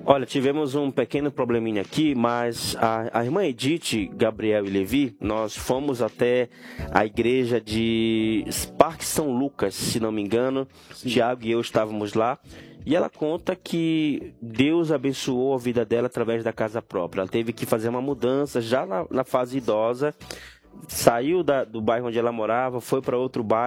Olha, tivemos um pequeno probleminha aqui, mas a irmã Edith, Gabriel e Levi, nós fomos até a igreja de Parque São Lucas, se não me engano. Sim. Tiago e eu estávamos lá. E ela conta que Deus abençoou a vida dela através da casa própria. Ela teve que fazer uma mudança já na fase idosa. Saiu do bairro onde ela morava, foi para outro bairro.